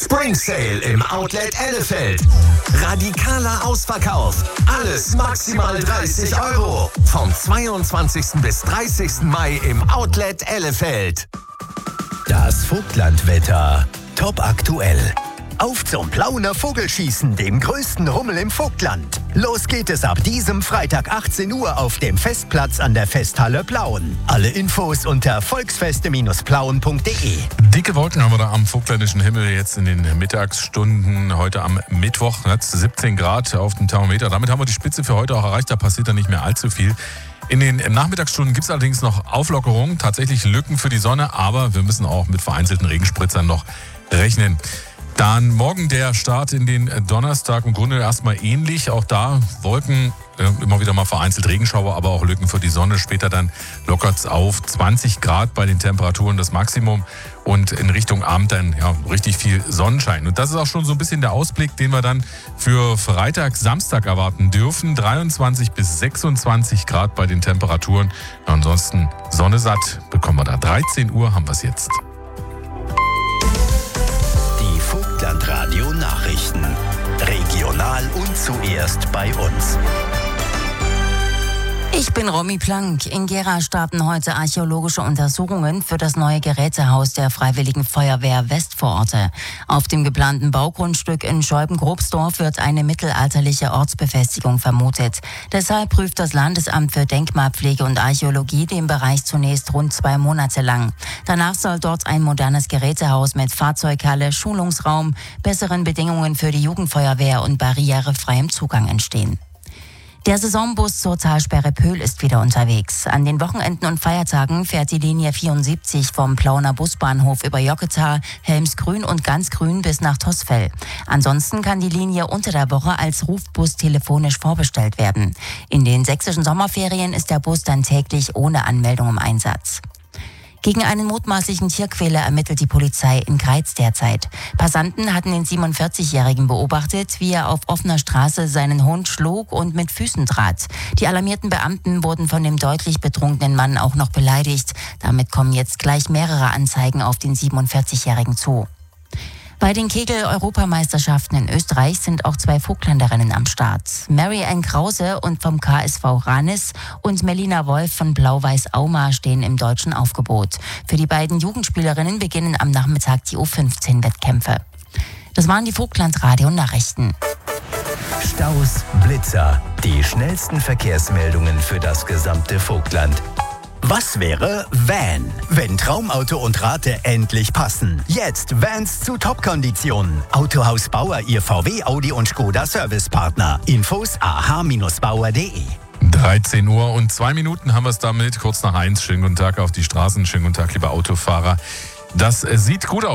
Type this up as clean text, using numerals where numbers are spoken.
Spring Sale im Outlet Ellefeld. Radikaler Ausverkauf. Alles maximal 30 €. Vom 22. bis 30. Mai im Outlet Ellefeld. Das Vogtlandwetter. Top aktuell. Auf zum Plauner Vogelschießen, dem größten Rummel im Vogtland. Los geht es ab diesem Freitag 18 Uhr auf dem Festplatz an der Festhalle Plauen. Alle Infos unter volksfeste-plauen.de. Dicke Wolken haben wir da am vogtländischen Himmel jetzt in den Mittagsstunden. Heute am Mittwoch, 17 Grad auf dem Thermometer. Damit haben wir die Spitze für heute auch erreicht. Da passiert dann nicht mehr allzu viel. In den Nachmittagsstunden gibt es allerdings noch Auflockerungen, tatsächlich Lücken für die Sonne, aber wir müssen auch mit vereinzelten Regenspritzern noch rechnen. Dann morgen der Start in den Donnerstag, im Grunde erstmal ähnlich. Auch da Wolken, immer wieder mal vereinzelt Regenschauer, aber auch Lücken für die Sonne. Später dann lockert es auf 20 Grad bei den Temperaturen, das Maximum. Und in Richtung Abend dann richtig viel Sonnenschein. Und das ist auch schon so ein bisschen der Ausblick, den wir dann für Freitag, Samstag erwarten dürfen. 23 bis 26 Grad bei den Temperaturen. Ansonsten Sonne satt bekommen wir da. 13 Uhr haben wir es jetzt. Vogtlandradio Nachrichten. Regional und zuerst bei uns. Ich bin Romy Plank. In Gera starten heute archäologische Untersuchungen für das neue Gerätehaus der Freiwilligen Feuerwehr Westvororte. Auf dem geplanten Baugrundstück in Scheuben-Grobsdorf wird eine mittelalterliche Ortsbefestigung vermutet. Deshalb prüft das Landesamt für Denkmalpflege und Archäologie den Bereich zunächst rund 2 Monate lang. Danach soll dort ein modernes Gerätehaus mit Fahrzeughalle, Schulungsraum, besseren Bedingungen für die Jugendfeuerwehr und barrierefreiem Zugang entstehen. Der Saisonbus zur Talsperre Pöhl ist wieder unterwegs. An den Wochenenden und Feiertagen fährt die Linie 74 vom Plauner Busbahnhof über Jocketa, Helmsgrün und Ganzgrün bis nach Tossfell. Ansonsten kann die Linie unter der Woche als Rufbus telefonisch vorbestellt werden. In den sächsischen Sommerferien ist der Bus dann täglich ohne Anmeldung im Einsatz. Gegen einen mutmaßlichen Tierquäler ermittelt die Polizei in Greiz derzeit. Passanten hatten den 47-Jährigen beobachtet, wie er auf offener Straße seinen Hund schlug und mit Füßen trat. Die alarmierten Beamten wurden von dem deutlich betrunkenen Mann auch noch beleidigt. Damit kommen jetzt gleich mehrere Anzeigen auf den 47-Jährigen zu. Bei den Kegel-Europameisterschaften in Österreich sind auch 2 Vogtländerinnen am Start. Mary-Ann Krause und vom KSV Ranis und Melina Wolf von Blau-Weiß Auma stehen im deutschen Aufgebot. Für die beiden Jugendspielerinnen beginnen am Nachmittag die U15-Wettkämpfe. Das waren die Vogtlandradio-Nachrichten. Staus, Blitzer, die schnellsten Verkehrsmeldungen für das gesamte Vogtland. Was wäre Van, wenn Traumauto und Rate endlich passen? Jetzt Vans zu Top-Konditionen. Autohaus Bauer, Ihr VW, Audi und Skoda Servicepartner. Infos ah-bauer.de. 13 Uhr und 2 Minuten haben wir es damit. Kurz nach 1. Schönen guten Tag auf die Straßen. Schönen guten Tag, liebe Autofahrer. Das sieht gut aus.